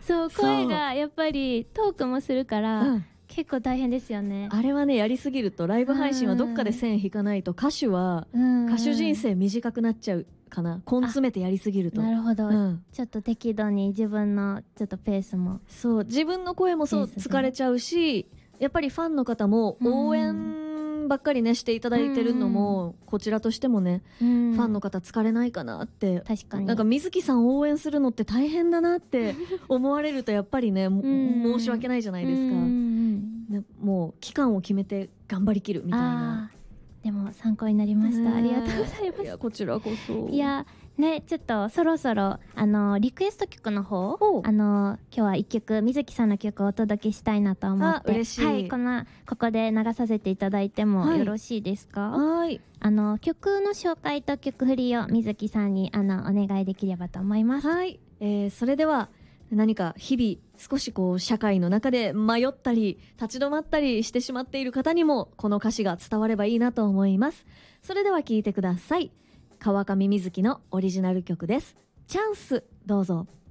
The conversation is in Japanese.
そう、声がやっぱりトークもするから、結構大変ですよね。 あれはね、やりすぎるとライブ配信はどっかで線引かないと、歌手は歌手人生短くなっちゃうかな。根詰めてやりすぎると。 なるほど、ちょっと適度に自分のちょっとペースも。 そう、自分の声もそう疲れちゃうし、やっぱりファンの方も応援ばっかりねしていただいてるのも、こちらとしてもね、ファンの方疲れないかなって。確かに。なんか水木さん応援するのって大変だなって思われるとやっぱりね、申し訳ないじゃないですか。もう期間を決めて頑張りきるみたいな。 でも参考になりました。ありがとうございます。 いや、こちらこそ。 いや、ね、ちょっとそろそろ、リクエスト曲の方、今日は一曲、水木さんの曲をお届けしたいなと思って。 嬉しい。 はい、ここで流させていただいてもよろしいですか？はい。曲の紹介と曲振りを水木さんに、お願いできればと思います。 はい。それでは、何か日々少しこう社会の中で迷ったり立ち止まったりしてしまっている方にもこの歌詞が伝わればいいなと思います。それでは聴いてください。川上瑞希のオリジナル曲です。チャンス、どうぞ。